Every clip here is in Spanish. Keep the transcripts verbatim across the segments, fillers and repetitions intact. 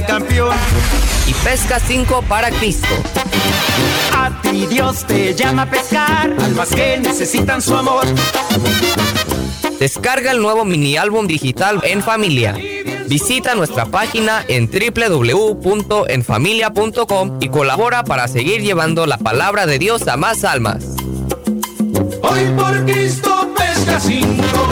al campeón. Y pesca cinco para Cristo. A ti Dios te llama a pescar, almas que necesitan su amor. Descarga el nuevo mini álbum digital En Familia. Visita nuestra página en doble u doble u doble u punto en familia punto com y colabora para seguir llevando la palabra de Dios a más almas. Hoy por Cristo pesca cinco.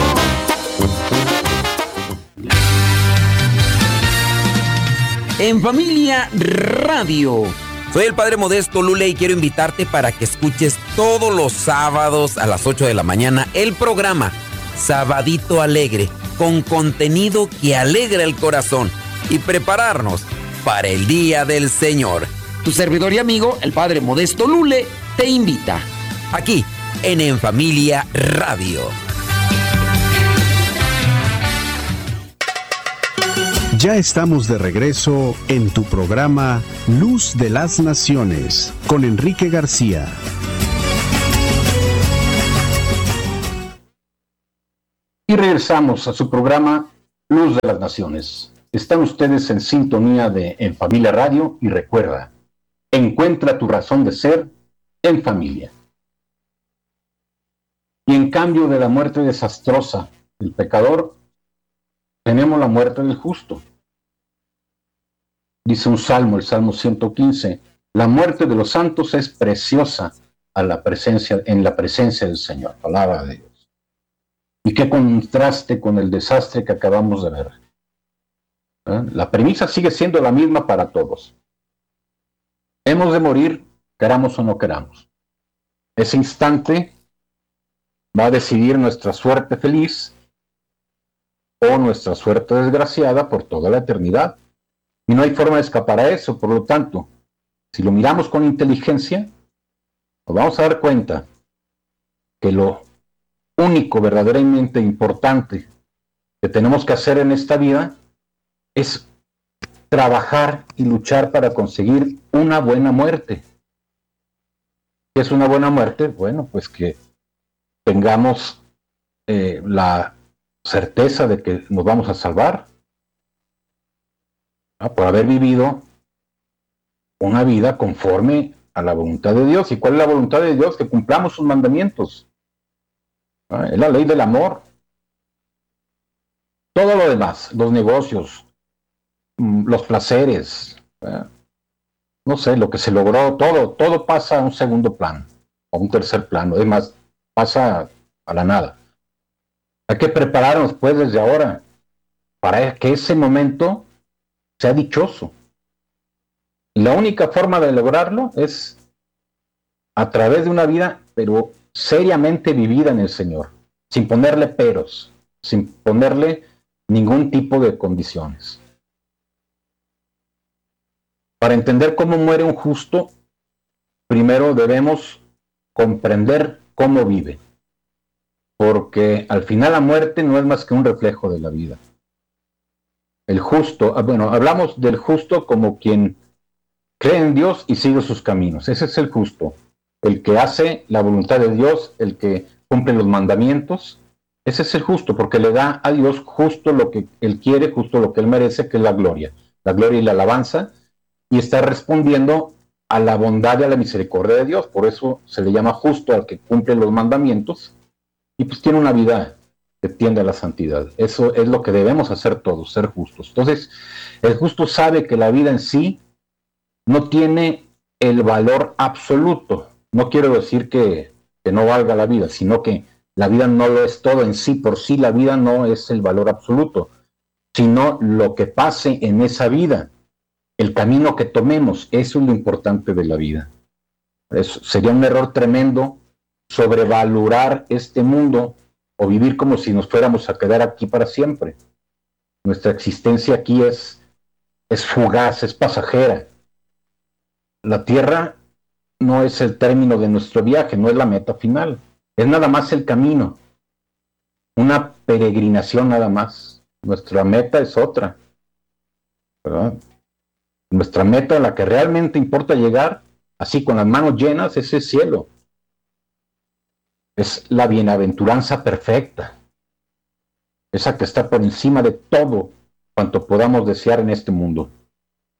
En Familia Radio. Soy el Padre Modesto Lule y quiero invitarte para que escuches todos los sábados a las ocho de la mañana el programa Sabadito Alegre, con contenido que alegra el corazón y prepararnos para el Día del Señor. Tu servidor y amigo, el Padre Modesto Lule, te invita aquí en En Familia Radio. Ya estamos de regreso en tu programa Luz de las Naciones con Enrique García. Y regresamos a su programa Luz de las Naciones. Están ustedes en sintonía de En Familia Radio y recuerda, encuentra tu razón de ser en familia. Y en cambio de la muerte desastrosa del pecador, tenemos la muerte del justo. Dice un salmo, el Salmo ciento quince, la muerte de los santos es preciosa a la presencia, en la presencia del Señor, palabra de Dios. Y qué contraste con el desastre que acabamos de ver. ¿Eh? La premisa sigue siendo la misma para todos. Hemos de morir, queramos o no queramos. Ese instante va a decidir nuestra suerte feliz o nuestra suerte desgraciada por toda la eternidad. Y no hay forma de escapar a eso. Por lo tanto, si lo miramos con inteligencia, nos vamos a dar cuenta que lo único verdaderamente importante que tenemos que hacer en esta vida es trabajar y luchar para conseguir una buena muerte. ¿Qué es una buena muerte? Bueno, pues que tengamos eh, la certeza de que nos vamos a salvar, ¿no? Por haber vivido una vida conforme a la voluntad de Dios. ¿Y cuál es la voluntad de Dios? Que cumplamos sus mandamientos. ¿No? Es la ley del amor. Todo lo demás, los negocios, los placeres, ¿eh? no sé, lo que se logró, todo, todo pasa a un segundo plano, a un tercer plano. Es más, pasa a la nada. Hay que prepararnos pues desde ahora para que ese momento sea dichoso. Y la única forma de lograrlo es a través de una vida, pero seriamente vivida en el Señor, sin ponerle peros, sin ponerle ningún tipo de condiciones. Para entender cómo muere un justo, primero debemos comprender cómo vive. Porque al final la muerte no es más que un reflejo de la vida. El justo, bueno, hablamos del justo como quien cree en Dios y sigue sus caminos. Ese es el justo. El que hace la voluntad de Dios, el que cumple los mandamientos. Ese es el justo, porque le da a Dios justo lo que Él quiere, justo lo que Él merece, que es la gloria. La gloria y la alabanza. Y está respondiendo a la bondad y a la misericordia de Dios. Por eso se le llama justo al que cumple los mandamientos. Y pues tiene una vida que tiende a la santidad. Eso es lo que debemos hacer todos, ser justos. Entonces, el justo sabe que la vida en sí no tiene el valor absoluto. No quiero decir que, que no valga la vida, sino que la vida no lo es todo en sí. Por sí la vida no es el valor absoluto, sino lo que pase en esa vida, el camino que tomemos. Eso es lo importante de la vida. Eso sería un error tremendo sobrevalorar este mundo o vivir como si nos fuéramos a quedar aquí para siempre. Nuestra existencia aquí es, es fugaz, es pasajera. La tierra no es el término de nuestro viaje, no es la meta final, es nada más el camino, una peregrinación nada más. Nuestra meta es otra, ¿verdad? Nuestra meta, la que realmente importa llegar, así con las manos llenas, es el cielo. Es la bienaventuranza perfecta, esa que está por encima de todo cuanto podamos desear en este mundo.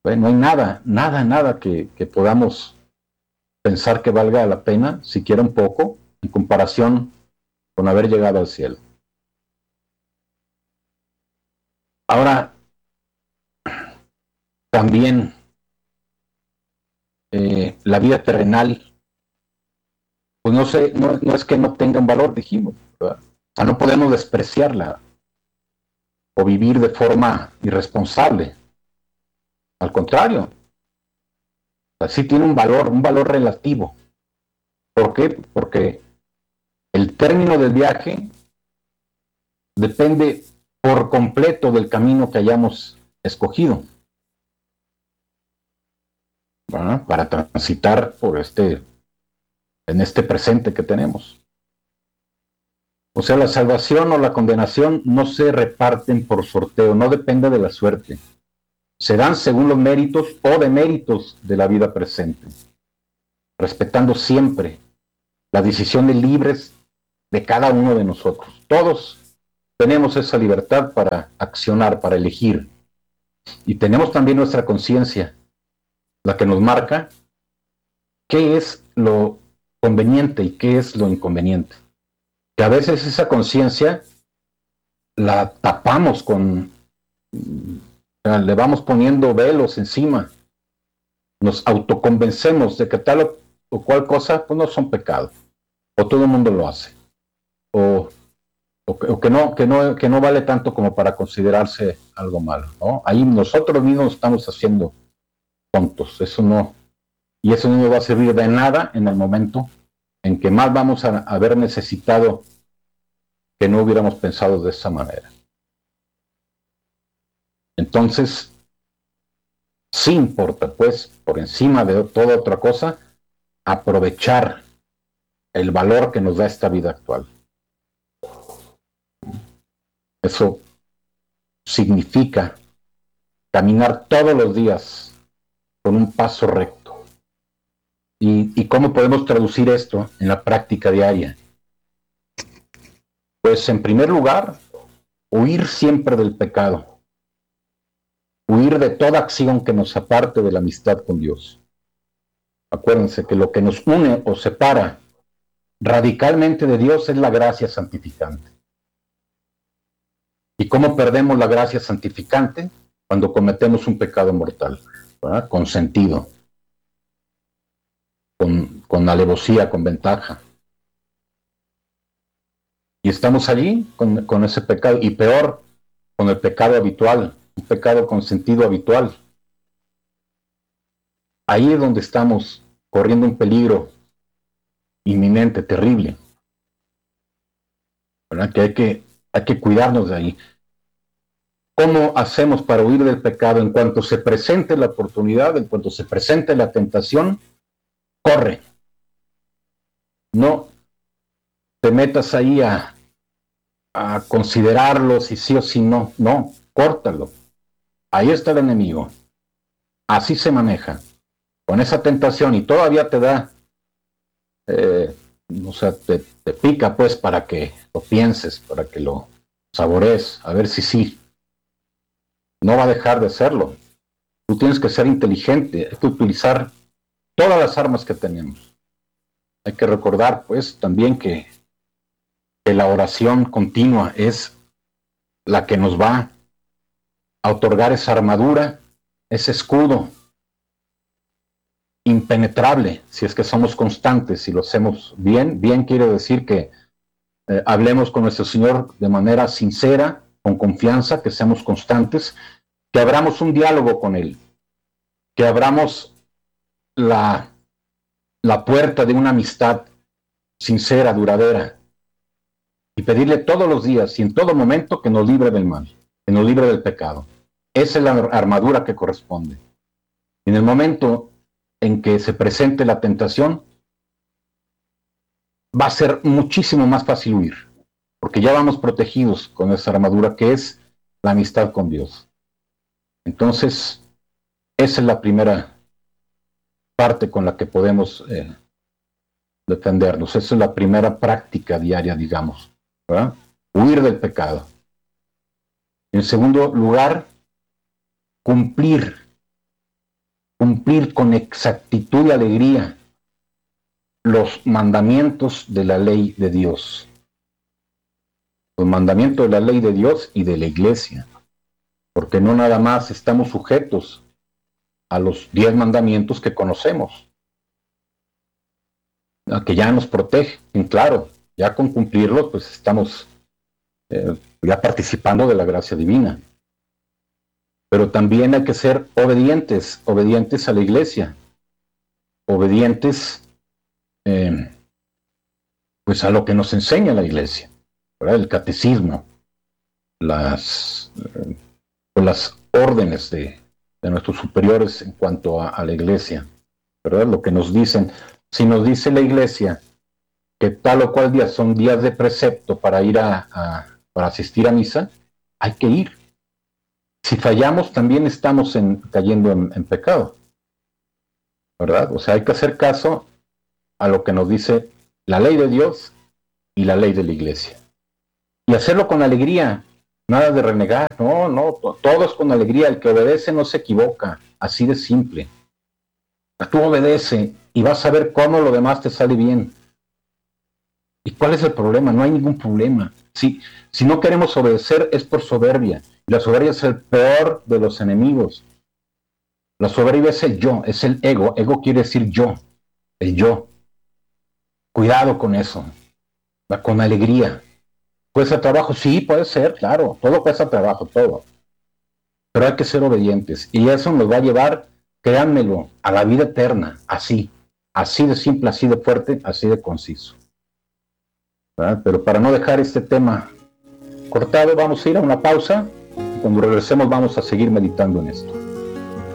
Bueno, no hay nada, nada, nada que, que podamos pensar que valga la pena, siquiera un poco, en comparación con haber llegado al cielo. Ahora, también eh, la vida terrenal, pues no sé, no, no es que no tenga un valor, dijimos, ¿verdad? O sea, no podemos despreciarla o vivir de forma irresponsable. Al contrario, o sea, sí tiene un valor, un valor relativo. ¿Por qué? Porque el término del viaje depende por completo del camino que hayamos escogido, ¿verdad? Para transitar por este, en este presente que tenemos. O sea, la salvación o la condenación no se reparten por sorteo, no depende de la suerte. Se dan según los méritos o deméritos de la vida presente, respetando siempre las decisiones libres de cada uno de nosotros. Todos tenemos esa libertad para accionar, para elegir. Y tenemos también nuestra conciencia, la que nos marca qué es lo conveniente y qué es lo inconveniente. Que a veces esa conciencia la tapamos con, le vamos poniendo velos encima, nos autoconvencemos de que tal o cual cosa pues no son pecados, o todo el mundo lo hace, o, o, que, o que, no, que, no, que no vale tanto como para considerarse algo malo, ¿no? Ahí nosotros mismos nos estamos haciendo tontos, eso no, y eso no nos va a servir de nada en el momento en que más vamos a haber necesitado que no hubiéramos pensado de esa manera. Entonces, sí importa, pues, por encima de toda otra cosa, aprovechar el valor que nos da esta vida actual. Eso significa caminar todos los días con un paso recto. ¿Y, y cómo podemos traducir esto en la práctica diaria? Pues en primer lugar, huir siempre del pecado. Huir de toda acción que nos aparte de la amistad con Dios. Acuérdense que lo que nos une o separa radicalmente de Dios es la gracia santificante. ¿Y cómo perdemos la gracia santificante? Cuando cometemos un pecado mortal, ¿verdad? Con sentido. Con, con alevosía, con ventaja. Y estamos allí con, con ese pecado, y peor, con el pecado habitual, un pecado con sentido habitual. Ahí es donde estamos corriendo un peligro inminente, terrible, ¿verdad? Que hay que, hay que cuidarnos de ahí. ¿Cómo hacemos para huir del pecado? En cuanto se presente la oportunidad, en cuanto se presente la tentación, corre. No te metas ahí a, a considerarlo si sí o si no. No, córtalo. Ahí está el enemigo. Así se maneja. Con esa tentación, y todavía te da, eh, o sea, te, te pica pues para que lo pienses, para que lo saborees, a ver si sí. No va a dejar de serlo. Tú tienes que ser inteligente, hay que utilizar todas las armas que tenemos. Hay que recordar, pues, también que, que la oración continua es la que nos va a otorgar esa armadura, ese escudo impenetrable, si es que somos constantes, si lo hacemos bien. Bien quiere decir que eh, hablemos con nuestro Señor de manera sincera, con confianza, que seamos constantes, que abramos un diálogo con Él, que abramos la, la puerta de una amistad sincera, duradera, y pedirle todos los días y en todo momento que nos libre del mal, que nos libre del pecado. Esa es la armadura que corresponde. En el momento en que se presente la tentación, va a ser muchísimo más fácil huir, porque ya vamos protegidos con esa armadura que es la amistad con Dios. Entonces, esa es la primera parte con la que podemos eh, defendernos. Esa es la primera práctica diaria, digamos, ¿verdad? Huir del pecado. En segundo lugar, cumplir cumplir con exactitud y alegría los mandamientos de la ley de Dios. Los mandamientos de la ley de Dios y de la iglesia. Porque no nada más estamos sujetos a los diez mandamientos que conocemos, a que ya nos protegen, claro, ya con cumplirlos, pues estamos eh, ya participando de la gracia divina. Pero también hay que ser obedientes, obedientes a la iglesia, obedientes eh, pues a lo que nos enseña la iglesia, ¿verdad? El catecismo, las, eh, pues las órdenes de, de nuestros superiores en cuanto a, a la iglesia, ¿verdad? Lo que nos dicen. Si nos dice la iglesia que tal o cual día son días de precepto para ir a, a para asistir a misa, hay que ir. Si fallamos, también estamos en, cayendo en, en pecado, ¿verdad? O sea, hay que hacer caso a lo que nos dice la ley de Dios y la ley de la iglesia. Y hacerlo con alegría, nada de renegar, no, no, todo es con alegría. El que obedece no se equivoca, así de simple. Tú obedece y vas a ver cómo lo demás te sale bien. ¿Y cuál es el problema? No hay ningún problema. Si, si no queremos obedecer es por soberbia. Y la soberbia es el peor de los enemigos. La soberbia es el yo, es el ego. Ego quiere decir yo, el yo. Cuidado con eso. Va con alegría. ¿Cuesta trabajo? Sí, puede ser, claro. Todo cuesta trabajo, todo. Pero hay que ser obedientes. Y eso nos va a llevar, créanmelo, a la vida eterna. Así. Así de simple, así de fuerte, así de conciso. ¿Verdad? Pero para no dejar este tema cortado, vamos a ir a una pausa. Y cuando regresemos vamos a seguir meditando en esto.